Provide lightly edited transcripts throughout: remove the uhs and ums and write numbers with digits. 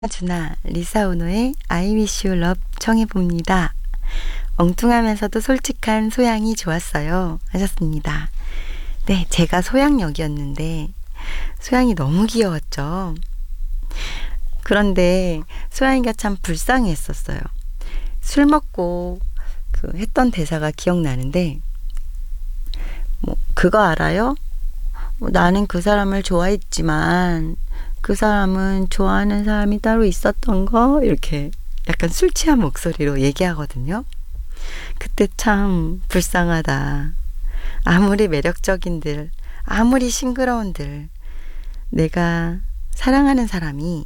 준아, 리사 오노의 I wish you love 청해봅니다. 엉뚱하면서도 솔직한 소양이 좋았어요. 하셨습니다. 네, 제가 소양역이었는데 소양이 너무 귀여웠죠. 그런데 소양이가 참 불쌍했었어요. 술 먹고 했던 대사가 기억나는데 그거 알아요? 나는 그 사람을 좋아했지만 그 사람은 좋아하는 사람이 따로 있었던 거? 이렇게 약간 술 취한 목소리로 얘기하거든요. 그때 참 불쌍하다. 아무리 매력적인들, 아무리 싱그러운들, 내가 사랑하는 사람이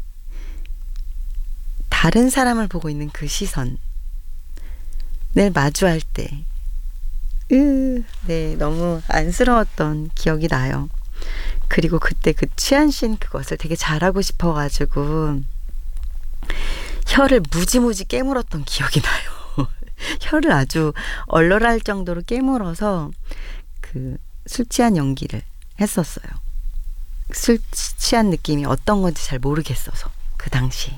다른 사람을 보고 있는 그 시선, 늘 마주할 때, 네, 너무 안쓰러웠던 기억이 나요. 그리고 그때 그 취한 씬 그것을 되게 잘하고 싶어가지고 혀를 무지무지 깨물었던 기억이 나요. 혀를 아주 얼얼할 정도로 깨물어서 술 취한 연기를 했었어요. 술 취한 느낌이 어떤 건지 잘 모르겠어서 그 당시.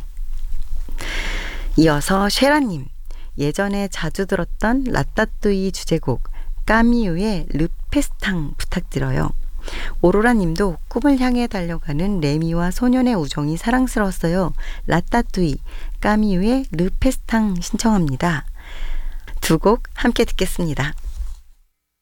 이어서 쉐라님, 예전에 자주 들었던 라따뚜이 주제곡 까미유의 르페스탕 부탁드려요. 오로라 님도 꿈을 향해 달려가는 레미와 소년의 우정이 사랑스러웠어요. 라따뚜이, 까미유의 르페스탕 신청합니다. 두 곡 함께 듣겠습니다.